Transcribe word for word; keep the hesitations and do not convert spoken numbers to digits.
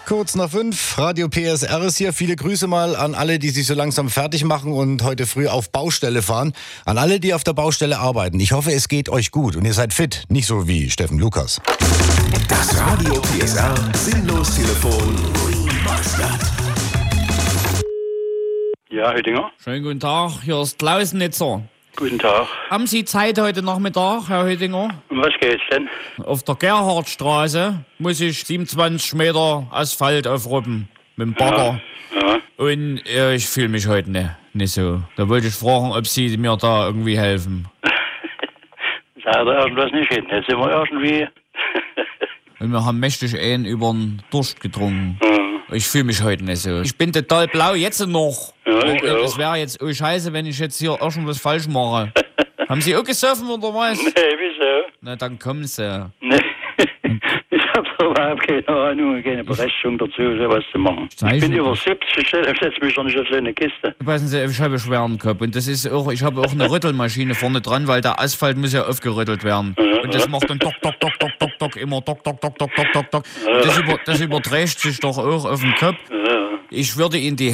kurz nach fünf. Radio P S R ist hier. Viele Grüße mal an alle, die sich so langsam fertig machen und heute früh auf Baustelle fahren. An alle, die auf der Baustelle arbeiten. Ich hoffe, es geht euch gut und ihr seid fit. Nicht so wie Steffen Lukas. Das Radio P S R Sinnlos-Telefon. Ja, Hüttinger. Schönen guten Tag, hier ist Klausnitzer. Guten Tag. Haben Sie Zeit heute Nachmittag, Herr Hüttinger? Um was geht's denn? Auf der Gerhardstraße muss ich siebenundzwanzig Meter Asphalt aufruppen mit dem Bagger. Ja, ja. Und äh, ich fühle mich heute nicht, nicht so. Da wollte ich fragen, ob Sie mir da irgendwie helfen. Sagt er irgendwas nicht hin. Jetzt sind wir irgendwie... Und wir haben mächtig einen über den Durst getrunken. Ja. Ich fühle mich heute nicht so. Ich bin total blau, jetzt noch. Ja, ich Und auch. es wäre jetzt oh scheiße, wenn ich jetzt hier irgendwas falsch mache. Haben Sie auch gesoffen oder was? Nee, wieso? Na, dann kommen Sie. Nee. Ich hab überhaupt keine Ahnung, keine Berechtigung dazu, sowas zu machen. Ich Zeichen. bin über siebzig, ich setze mich doch nicht auf so eine Kiste. Passen Sie, ich habe einen schweren Kopf und das ist auch, ich habe auch eine Rüttelmaschine vorne dran, weil der Asphalt muss ja aufgerüttelt werden. Und das macht dann dock, dock, dock, dock, dock, dock, immer dock, dock, dock, dock, dock, dock, dock. Das, über, das überträgt sich doch auch auf den Kopf. Ich würde Ihnen die